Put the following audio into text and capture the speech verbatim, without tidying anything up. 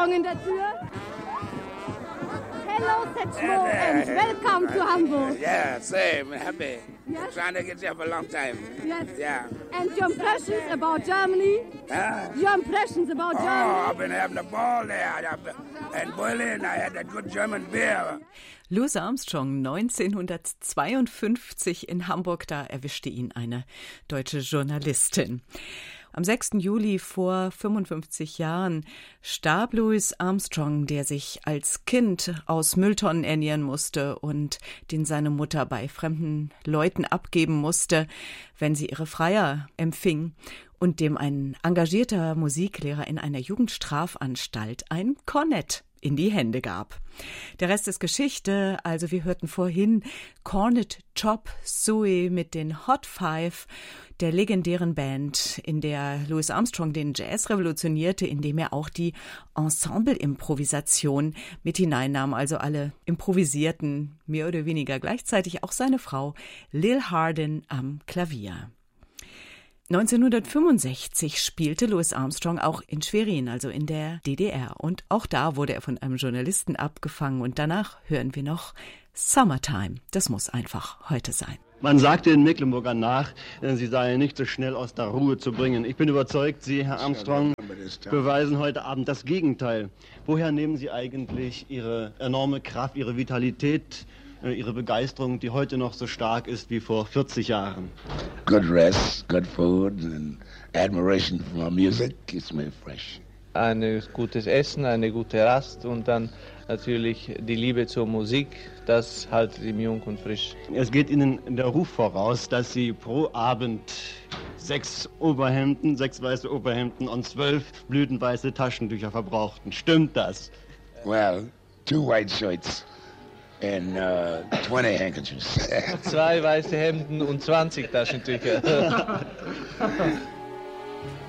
Armstrong in der Tür. Hello, Satchmo, and welcome to Hamburg. Yeah, same. Happy. Yes. Trying to get here for a long time. Yes. Yeah. And your impressions about Germany? Huh? Your impressions about Oh, Germany? I've been having a ball there. In Berlin, I had that good German beer. Louis Armstrong neunzehnhundertzweiundfünfzig in Hamburg, da erwischte ihn eine deutsche Journalistin. Am sechsten Juli vor fünfundfünfzig Jahren starb Louis Armstrong, der sich als Kind aus Mülltonnen ernähren musste und den seine Mutter bei fremden Leuten abgeben musste, wenn sie ihre Freier empfing, und dem ein engagierter Musiklehrer in einer Jugendstrafanstalt ein Kornett in die Hände gab. Der Rest ist Geschichte, also wir hörten vorhin Cornet Chop Suey mit den Hot Five, der legendären Band, in der Louis Armstrong den Jazz revolutionierte, indem er auch die Ensemble-Improvisation mit hineinnahm, also alle improvisierten, mehr oder weniger gleichzeitig auch seine Frau Lil Hardin am Klavier. neunzehnhundertfünfundsechzig spielte Louis Armstrong auch in Schwerin, also in der D D R. Und auch da wurde er von einem Journalisten abgefangen. Und danach hören wir noch Summertime. Das muss einfach heute sein. Man sagte den Mecklenburgern nach, sie seien nicht so schnell aus der Ruhe zu bringen. Ich bin überzeugt, Sie, Herr Armstrong, beweisen heute Abend das Gegenteil. Woher nehmen Sie eigentlich Ihre enorme Kraft, Ihre Vitalität, Ihre Begeisterung, die heute noch so stark ist wie vor vierzig Jahren? Good rest, good food and admiration for music keeps me fresh. Ein gutes Essen, eine gute Rast und dann natürlich die Liebe zur Musik, das hält sie jung und frisch. Es geht Ihnen der Ruf voraus, dass Sie pro Abend sechs Oberhemden, sechs weiße Oberhemden und zwölf blütenweiße Taschentücher verbrauchten. Stimmt das? Well, two white shirts and uh, twenty handkerchiefs. Zwei weiße Hemden und zwanzig Taschentücher.